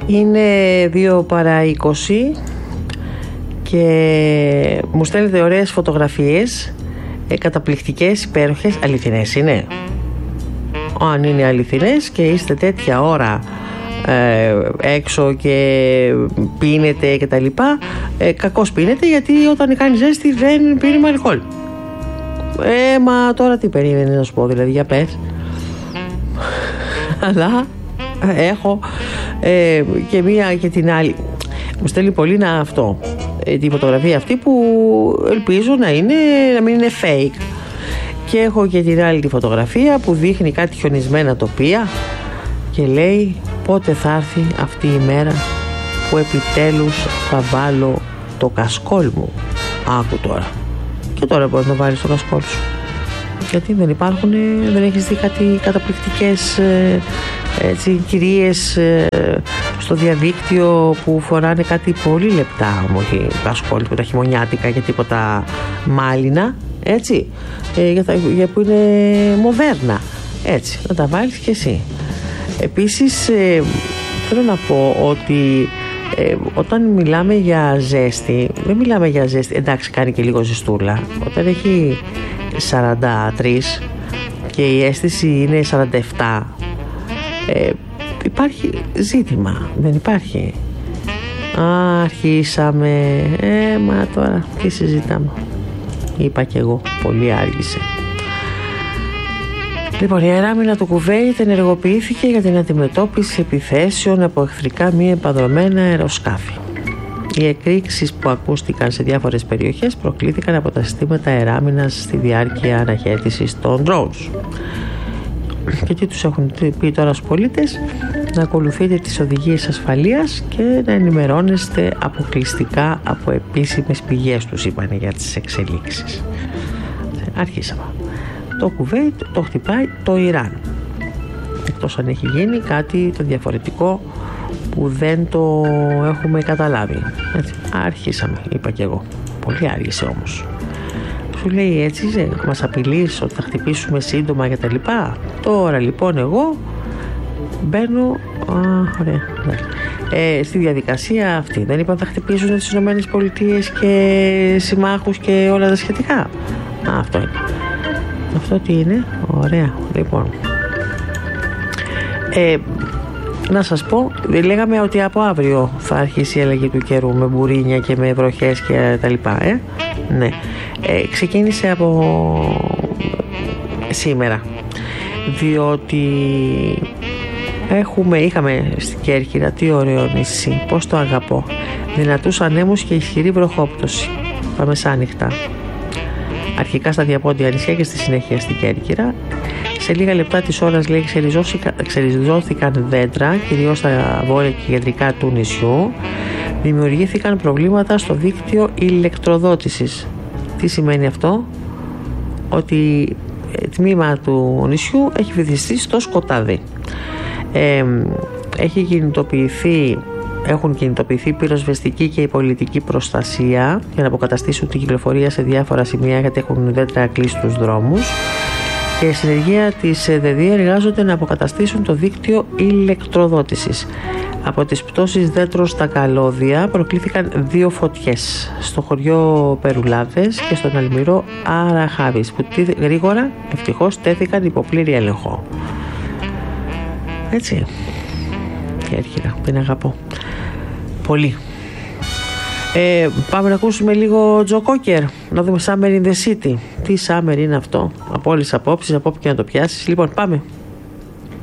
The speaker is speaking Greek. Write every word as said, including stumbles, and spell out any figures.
Είναι δύο παρά είκοσι και μου στέλνετε ωραίες φωτογραφίες, ε, καταπληκτικές, υπέροχες. Αληθινές είναι? Αν είναι αληθινές και είστε τέτοια ώρα ε, έξω και πίνετε και τα λοιπά, ε, κακώς πίνετε, γιατί όταν κάνει ζέστη δεν πίνει με αλκοόλ. Ε, μα τώρα τι περίμενε να σου πω, δηλαδή, για πες. Αλλά έχω ε, και μία και την άλλη. Μου στέλνει πολύ να αυτό, ε, τη φωτογραφία αυτή που ελπίζω να, είναι, να μην είναι fake. Και έχω και την άλλη τη φωτογραφία που δείχνει κάτι χιονισμένα τοπία και λέει πότε θα έρθει αυτή η μέρα που επιτέλους θα βάλω το κασκόλ μου. Άκου τώρα. Και τώρα μπορείς να βάλεις το κασκόλ σου. Γιατί δεν υπάρχουν, δεν έχεις δει κάτι καταπληκτικές έτσι, κυρίες ε, στο διαδίκτυο που φοράνε κάτι πολύ λεπτά, όχι κασκόλ που τα χειμωνιάτικα και τίποτα μάλινα, έτσι, ε, για, τα, για που είναι μοδέρνα, έτσι, να τα βάλεις και εσύ. Επίσης ε, θέλω να πω ότι ε, όταν μιλάμε για ζέστη, δεν μιλάμε για ζέστη, εντάξει κάνει και λίγο ζεστούλα, όταν έχει σαράντα τρία και η αίσθηση είναι σαράντα επτά, ε, υπάρχει ζήτημα, δεν υπάρχει? Α, αρχίσαμε, ε, μα τώρα τι συζητάμε? Είπα κι εγώ, πολύ άργησε. Λοιπόν, η αεράμινα του Κουβέιτ ενεργοποιήθηκε για την αντιμετώπιση επιθέσεων από εχθρικά μη επανδρωμένα αεροσκάφη. Οι εκρήξεις που ακούστηκαν σε διάφορες περιοχές προκλήθηκαν από τα συστήματα αεράμινας στη διάρκεια αναχέτησης των drones. Και τι τους έχουν πει τώρα στους πολίτες? Να ακολουθείτε τις οδηγίες ασφαλείας και να ενημερώνεστε αποκλειστικά από επίσημες πηγές, τους είπανε για τις εξελίξεις. Αρχίσαμε. Το Κουβέιτ το χτυπάει το Ιράν, εκτός αν έχει γίνει κάτι το διαφορετικό που δεν το έχουμε καταλάβει. Έτσι. Αρχίσαμε, είπα κι εγώ. Πολύ άργησε όμως. Σου λέει έτσι, μας απειλείς ότι θα χτυπήσουμε σύντομα και τα λοιπά. Τώρα λοιπόν εγώ μπαίνω α, ωραία, ναι. ε, στη διαδικασία αυτή. Δεν είπαν θα χτυπήσουν τις Ηνωμένες Πολιτείες και συμμάχους και όλα τα σχετικά? Α, αυτό είναι. Αυτό τι είναι? Ωραία, λοιπόν. Ε, να σας πω, λέγαμε ότι από αύριο θα αρχίσει η αλλαγή του καιρού με μπουρίνια και με βροχές και τα λοιπά, ε? Ναι. Ε, ξεκίνησε από σήμερα, διότι έχουμε, είχαμε στην Κέρκυρα, τι ωραίο νησί, πώς το αγαπώ, δυνατούς ανέμους και ισχυρή βροχόπτωση τα μεσάνυχτα, αρχικά στα διαπόντια νησιά και στη συνέχεια στην Κέρκυρα. Σε λίγα λεπτά της ώρας, λέει, ξεριζώθηκαν δέντρα, κυρίως στα βόρεια και κεντρικά του νησιού. Δημιουργήθηκαν προβλήματα στο δίκτυο ηλεκτροδότησης. Τι σημαίνει αυτό? Ότι τμήμα του νησιού έχει βυθιστεί στο σκοτάδι. Ε, έχει κινητοποιηθεί, έχουν κινητοποιηθεί πυροσβεστική και η πολιτική προστασία για να αποκαταστήσουν την κυκλοφορία σε διάφορα σημεία, γιατί έχουν δέντρα κλείσει τους δρόμους. Και η συνεργεία της ΔΕΔΗ εργάζονται να αποκαταστήσουν το δίκτυο ηλεκτροδότησης. Από τις πτώσεις δέντρων στα καλώδια προκλήθηκαν δύο φωτιές, στο χωριό Περουλάδες και στον Αλμυρό Αραχάβης, που γρήγορα ευτυχώς τέθηκαν υπό πλήρη έλεγχο. Έτσι. Κέρκυρα, την αγαπώ πολύ. Ε, πάμε να ακούσουμε λίγο Τζο Κόκερ, να δούμε Summer in the City. Τι Summer είναι αυτό, από όλες τις απόψεις, από όπου και να το πιάσεις. Λοιπόν, πάμε.